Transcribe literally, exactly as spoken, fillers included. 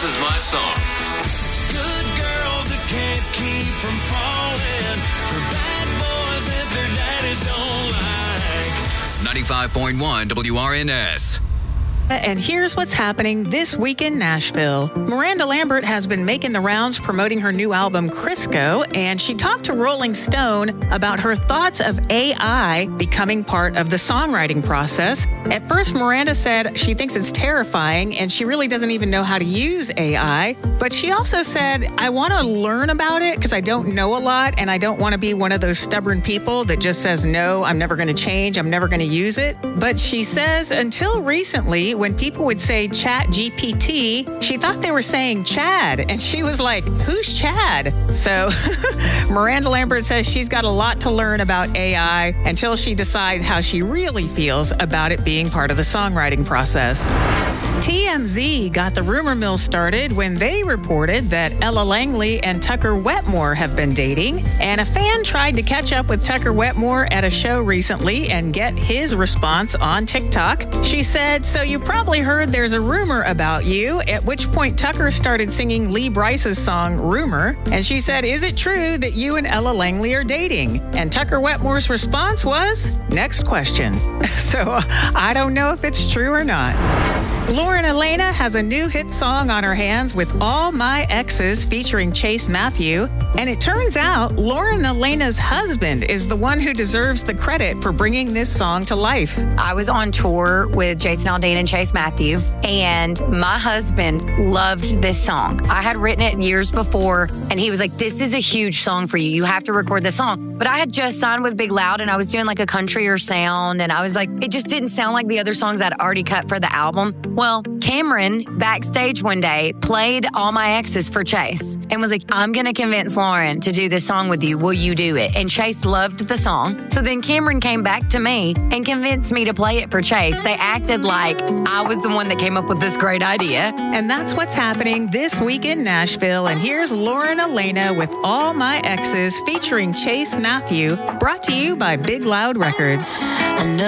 This is my song. Good girls that can't keep from falling for bad boys that their daddies don't like. ninety-five point one W R N S. And here's what's happening this week in Nashville. Miranda Lambert has been making the rounds promoting her new album, Crisco, and she talked to Rolling Stone about her thoughts of A I becoming part of the songwriting process. At first, Miranda said she thinks it's terrifying and she really doesn't even know how to use A I. But she also said, I want to learn about it because I don't know a lot and I don't want to be one of those stubborn people that just says, no, I'm never going to change, I'm never going to use it. But she says until recently, when people would say Chat G P T, she thought they were saying Chad. And she was like, who's Chad? So Miranda Lambert says she's got a lot to learn about A I until she decides how she really feels about it being part of the songwriting process. T M Z got the rumor mill started when they reported that Ella Langley and Tucker Wetmore have been dating. And a fan tried to catch up with Tucker Wetmore at a show recently and get his response on TikTok. She said, so you probably heard there's a rumor about you, at which point Tucker started singing Lee Brice's song Rumor. And she said, is it true that you and Ella Langley are dating? And Tucker Wetmore's response was, next question. So I don't know if it's true or not. Lauren Elena has a new hit song on her hands with All My Exes featuring Chase Matthew. And it turns out Lauren Elena's husband is the one who deserves the credit for bringing this song to life. I was on tour with Jason Aldean and Chase Matthew, and my husband loved this song. I had written it years before, and he was like, this is a huge song for you. You have to record this song. But I had just signed with Big Loud, and I was doing like a countryer sound, and I was like, it just didn't sound like the other songs I'd already cut for the album. Well, Cameron, backstage one day, played All My Exes for Chase and was like, I'm going to convince Lauren to do this song with you. Will you do it? And Chase loved the song. So then Cameron came back to me and convinced me to play it for Chase. They acted like I was the one that came up with this great idea. And that's what's happening this week in Nashville. And here's Lauren Elena with All My Exes featuring Chase Matthew, brought to you by Big Loud Records.